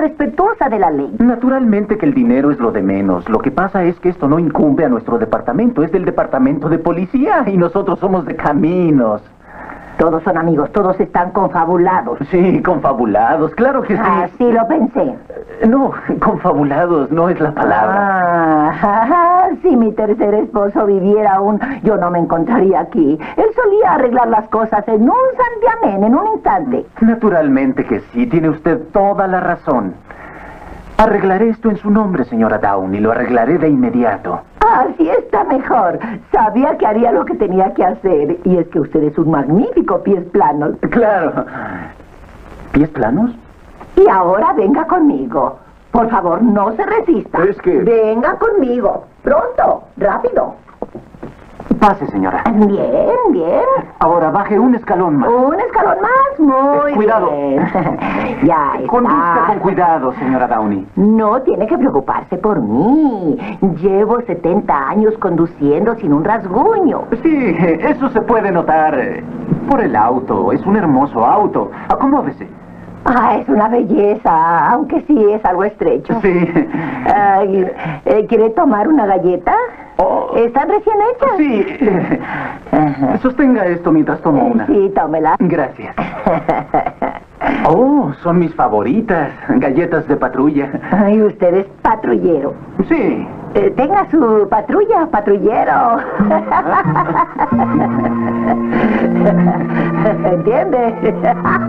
respetuosa de la ley. Naturalmente que el dinero es lo de menos. Lo que pasa es que esto no incumbe a nuestro departamento. Es del departamento de policía y nosotros somos de caminos. Todos son amigos, todos están confabulados. Sí, confabulados, claro que sí. Así lo pensé. No, confabulados no es la palabra. Si mi tercer esposo viviera aún, yo no me encontraría aquí. Él solía arreglar las cosas en un santiamén, en un instante. Naturalmente que sí, tiene usted toda la razón. Arreglaré esto en su nombre, señora Downey, lo arreglaré de inmediato. Así está mejor. Sabía que haría lo que tenía que hacer. Y es que usted es un magnífico pies planos. Claro. ¿Pies planos? Y ahora venga conmigo. Por favor, no se resista. Es que... Venga conmigo. Pronto. Rápido. Pase, señora. Bien, bien. Ahora baje un escalón más. Un escalón más. Muy Cuidado. bien. Ya está. Conduzca con cuidado, señora Downey. No tiene que preocuparse por mí. Llevo 70 años conduciendo sin un rasguño. Sí, eso se puede notar por el auto. Es un hermoso auto. Acomódese. Es una belleza, aunque sí es algo estrecho. Sí. ¿Quiere tomar una galleta? Oh. ¿Están recién hechas? Sí. Sostenga esto mientras tomo una. Sí, tómela. Gracias. Oh, son mis favoritas. Galletas de patrulla. Ay, usted es patrullero. Sí. Tenga su patrulla, patrullero. ¿Entiende?